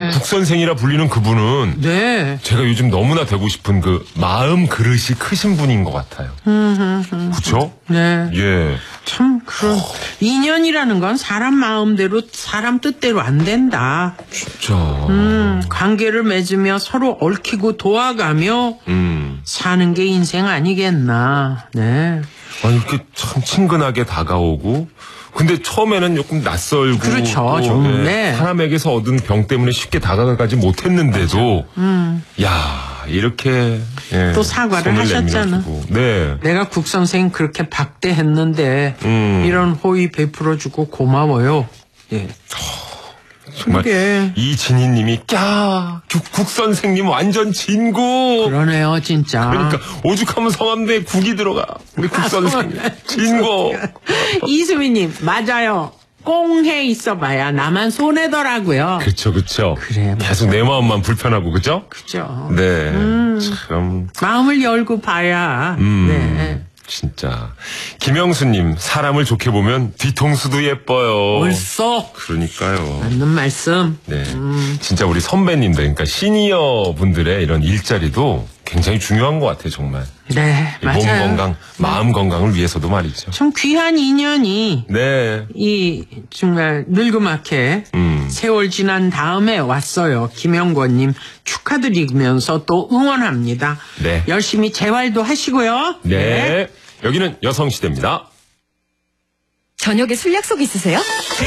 국선생이라 불리는 그분은 네. 제가 요즘 너무나 되고 싶은 그 마음 그릇이 크신 분인 것 같아요. 그렇죠? 네. 예. 참 그런 인연이라는 건 사람 마음대로 사람 뜻대로 안 된다. 진짜. 관계를 맺으며 서로 얽히고 도와가며 사는 게 인생 아니겠나. 네. 아니 이렇게 참 친근하게 다가오고 근데 처음에는 조금 낯설고 그렇죠. 좀, 네. 사람에게서 얻은 병 때문에 쉽게 다가가지 못했는데도 야 이렇게 또 사과를 손을 하셨잖아. 내밀어주고. 네. 내가 국선생 그렇게 박대했는데 이런 호의 베풀어주고 고마워요. 예. 정말 그러게. 이진희님이 국선생님 완전 진고. 그러네요, 진짜. 그러니까 오죽하면 성함대에 국이 들어가. 우리 국선생님 진고. 이수미님, 맞아요. 꽁해 있어봐야 나만 손해더라고요. 그쵸. 그래, 계속 내 마음만 불편하고 그죠? 그죠. 네. 참. 마음을 열고 봐야. 네. 진짜. 김영수님, 사람을 좋게 보면 뒤통수도 예뻐요. 벌써 그러니까요. 맞는 말씀. 네. 진짜 우리 선배님들, 그러니까 시니어 분들의 이런 일자리도 굉장히 중요한 것 같아요, 정말. 네, 몸 맞아요. 건강, 마음 건강을 위해서도 말이죠. 참 귀한 인연이 네. 이 정말 늙음하게 세월 지난 다음에 왔어요. 김영권님 축하드리면서 또 응원합니다. 네. 열심히 재활도 하시고요. 네. 여기는 여성시대입니다. 저녁에 술 약속 있으세요?